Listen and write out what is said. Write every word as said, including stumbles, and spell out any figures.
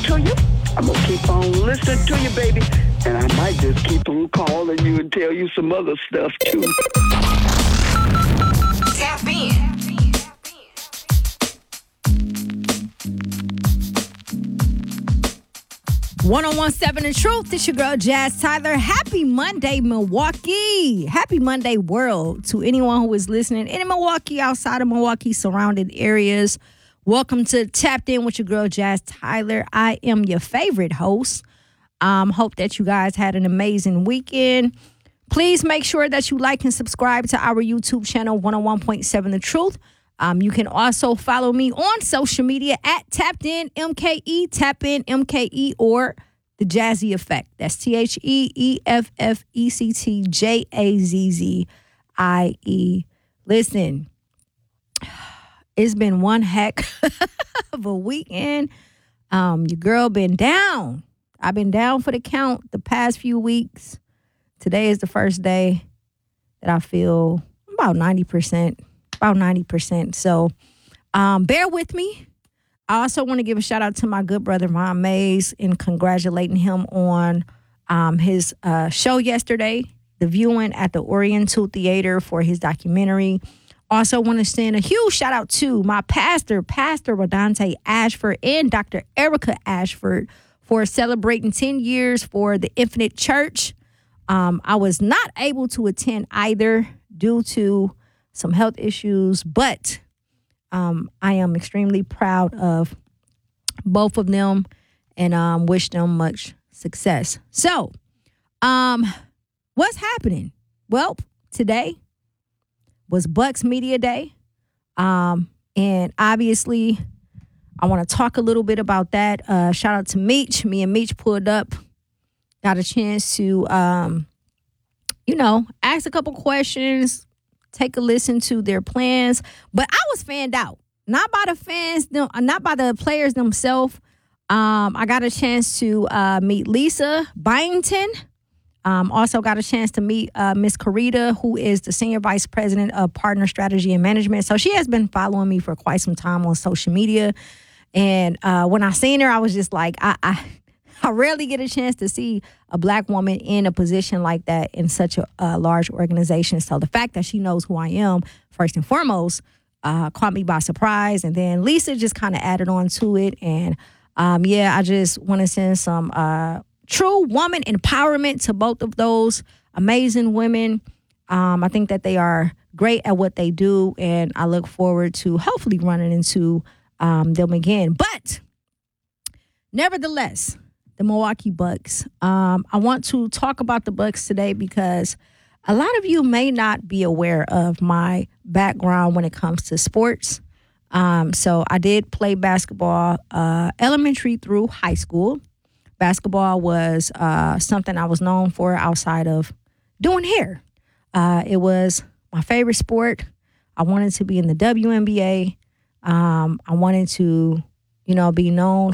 to you. I'm going to keep on listening to you, baby. And I might just keep on calling you and tell you some other stuff, too. Tap in. one oh one seven The Truth. It's your girl, Jazz Tyler. Happy Monday, Milwaukee. Happy Monday, world. To anyone who is listening in Milwaukee, outside of Milwaukee, surrounded areas, welcome to Tapped In with your girl, Jazz Tyler. I am your favorite host. Um, hope that you guys had an amazing weekend. Please make sure that you like and subscribe to our YouTube channel, one oh one point seven The Truth. Um, you can also follow me on social media at Tapped In M K E, Tap In M K E, or The Jazzy Effect. That's T H E E F F E C T J A Z Z I E. Listen, it's been one heck of a weekend. Um, your girl been down. I've been down for the count the past few weeks. Today is the first day that I feel about ninety percent. About ninety percent. So um, bear with me. I also want to give a shout out to my good brother, Ron Mays, and congratulating him on um, his uh, show yesterday, the viewing at the Oriental Theater for his documentary. Also want to send a huge shout out to my pastor, Pastor Rodante Ashford, and Doctor Erica Ashford for celebrating ten years for the Infinite Church. Um, I was not able to attend either due to some health issues, but um, I am extremely proud of both of them and um, wish them much success. So, um, what's happening? Well, today was Bucks Media Day, um, and obviously, I want to talk a little bit about that. Uh, shout out to Meech. Me and Meech pulled up, got a chance to, um, you know, ask a couple questions. Take a listen to their plans. But I was fanned out. Not by the fans, no, not by the players themselves. Um, I got a chance to uh, meet Lisa Byington. Um, also got a chance to meet uh, Miss Carita, who is the Senior Vice President of Partner Strategy and Management. So she has been following me for quite some time on social media. And uh, when I seen her, I was just like, I, I I rarely get a chance to see a black woman in a position like that in such a, a large organization. So the fact that she knows who I am, first and foremost, uh, caught me by surprise. And then Lisa just kind of added on to it. And um, yeah, I just want to send some uh, true woman empowerment to both of those amazing women. Um, I think that they are great at what they do. And I look forward to hopefully running into um, them again. But nevertheless, the Milwaukee Bucks. Um, I want to talk about the Bucks today because a lot of you may not be aware of my background when it comes to sports. Um, so I did play basketball uh, elementary through high school. Basketball was uh, something I was known for outside of doing hair. Uh, it was my favorite sport. I wanted to be in the W N B A. Um, I wanted to, you know, be known